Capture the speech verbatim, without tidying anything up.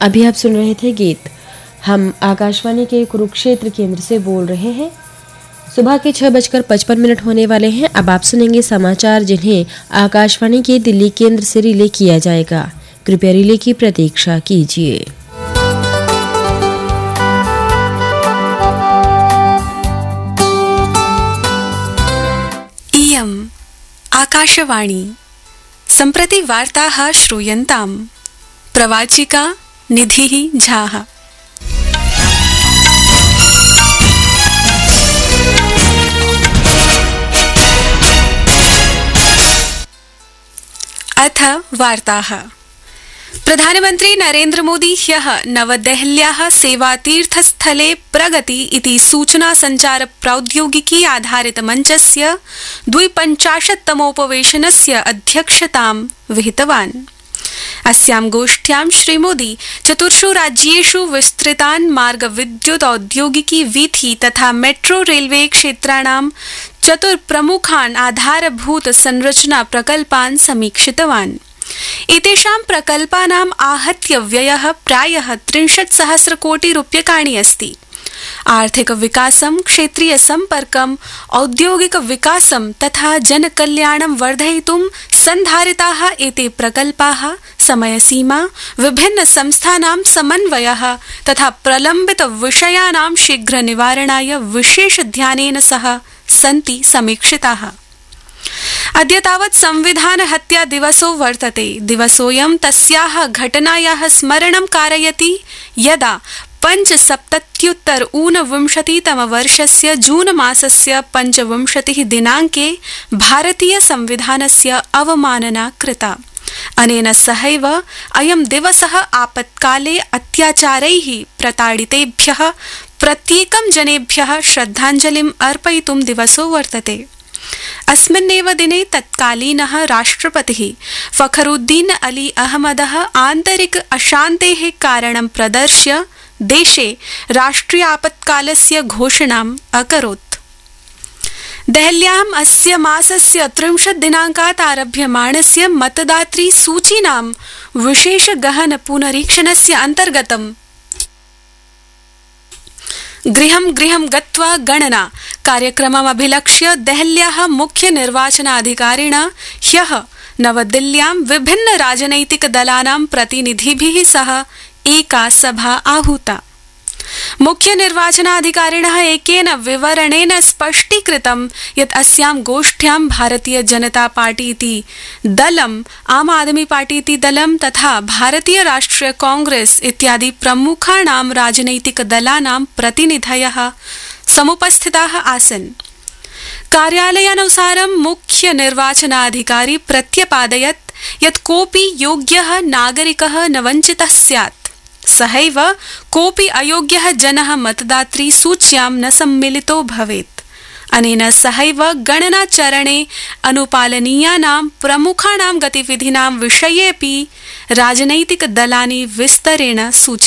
अभी आप सुन रहे थे गीत। हम आकाशवाणी के कुरुक्षेत्र केंद्र से बोल रहे हैं। सुबह के छह बजकर पचपन मिनट होने वाले हैं। अब आप सुनेंगे समाचार जिन्हें आकाशवाणी के दिल्ली केंद्र से रिले किया जाएगा। कृपया रिले की प्रतीक्षा कीजिए। इयम् आकाशवाणी सम्प्रति वार्ताः श्रूयन्ताम्। प्रवाचिका निधिः झाः। अथ वार्ताः। प्रधानमन्त्री नरेन्द्र मोदी ह्यः नवदेहल्याः सेवातीर्थस्थले प्रगति इति सूचना संचार प्रौद्योगिकी आधारित मञ्चस्य द्विपञ्चाशत्तमोपवेशनस्य अध्यक्षतां विहितवान्। अस्यां गोष्ठ्यां श्रीमोदी चतुर्षु राज्येषु विस्तृतान् मार्ग विद्युत औद्योगिकी वीथि तथा मेट्रो रेलवे क्षेत्राणां चतुर्प्रमुखान् आधारभूत संरचना प्रकल्पान् समीक्षितवान्। एतेषां प्रकल्पानाम् आहत्य व्ययः प्रायः त्रिंशत् सहस्र कोटि रूप्यकाणि अस्ति। आर्थिक विकासं, क्षेत्रीय संपर्कं, औद्योगिक विकासं तथा जनकल्याणं वर्धयितुं सन्धारिताः एते प्रकल्पाः समयसीमा, विभिन्न संस्थानां समन्वयः तथा प्रलम्बित विषयाणां शीघ्र निवारणाय विशेष ध्यानेन सह सन्ति समीक्षिताः। अद्य तावत् संविधान हत्या दिवसो वर्तते। दिवसोऽयं तस्याः घटनायाः स्मरणं कारयति यदा पञ्चसप्तत्युत्तर ऊनविंशतितमवर्षस्य जून मासस्य पञ्चविंशतिः दिनाङ्के भारतीय संविधानस्य अवमानना कृता। अनेन सहैव अयं दिवसः आपत्काले अत्याचारैः प्रताडितेभ्यः प्रत्येकं जनेभ्यः श्रद्धाञ्जलिम् अर्पयितुं दिवसो वर्तते। अस्मिन्नेव दिने तत्कालीनः राष्ट्रपतिः फखरुद्दीन अली अहमदः आन्तरिक अशान्तेः कारणं प्रदर्श्य देशे राष्ट्रिय आपत्कालस्य घोषणाम् अकरोत्। देहल्याम् अस्य मासस्य त्रिंशत् दिनाङ्कात् आरभ्यमाणस्य मतदातृ सूचीनां विशेष गहन पुनरीक्षणस्य अन्तर्गतम् गृहं गृहं गत्वा गणना कार्यक्रममभिलक्ष्य देहल्याः मुख्य निर्वाचनाधिकारिणा ह्यः नवदिल्ल्यां विभिन्न राजनैतिक दलानां प्रतिनिधिभिः सह एका सभा आहूता। मुख्य निर्वाचनाधिकारिणः एकेन विवरणेन स्पष्टीकृतं यत् अस्यां गोष्ठ्यां भारतीय जनता पार्टी इति दलम्, आम आदमी पार्टी इति दलं तथा भारतीय राष्ट्रिय कांग्रेस इत्यादि प्रमुखाणां राजनैतिक दलानां प्रतिनिधयः समुपस्थिताः आसन्। कार्यालयानुसारं मुख्य निर्वाचनाधिकारी प्रत्यपादयत् यत् कोऽपि योग्यः नागरिकः न वञ्चितः स्यात्। सहैव कोऽपि अयोग्यः जनः मतदातृ सूच्यां न सम्मिलितो भवेत्। अनेन सहैव गणनाचरणे अनुपालनीयानां प्रमुखाणां गतिविधीनां विषयेऽपि राजनैतिक दलानि विस्तरेण सूचितानि।